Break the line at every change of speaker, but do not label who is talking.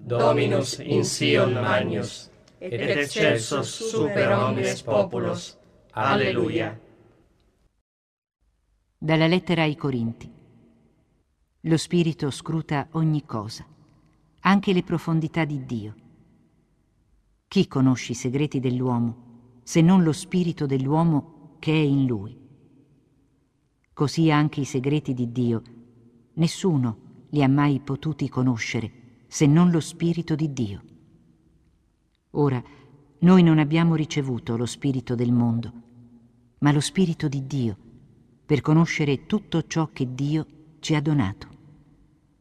Dominus in Sion magnus, et excelsus super omnes populos. Alleluia.
Dalla lettera ai Corinti. Lo Spirito scruta ogni cosa, anche le profondità di Dio. Chi conosce i segreti dell'uomo, se non lo spirito dell'uomo che è in lui? Così anche i segreti di Dio, nessuno li ha mai potuti conoscere, se non lo spirito di Dio. Ora, noi non abbiamo ricevuto lo spirito del mondo, ma lo spirito di Dio, per conoscere tutto ciò che Dio ci ha donato.